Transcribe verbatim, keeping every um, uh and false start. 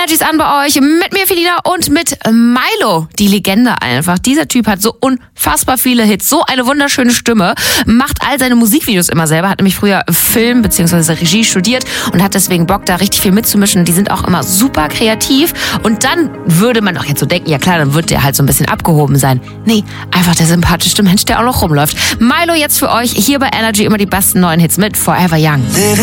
Energy's an bei euch mit mir, Felina, und mit Milo, die Legende einfach. Dieser Typ hat so unfassbar viele Hits, so eine wunderschöne Stimme, macht all seine Musikvideos immer selber, hat nämlich früher Film bzw. Regie studiert und hat deswegen Bock, da richtig viel mitzumischen. Die sind auch immer super kreativ und dann würde man doch jetzt so denken, ja klar, dann wird der halt so ein bisschen abgehoben sein. Nee, einfach der sympathischste Mensch, der auch noch rumläuft. Milo jetzt für euch hier bei Energy immer die besten neuen Hits mit Forever Young.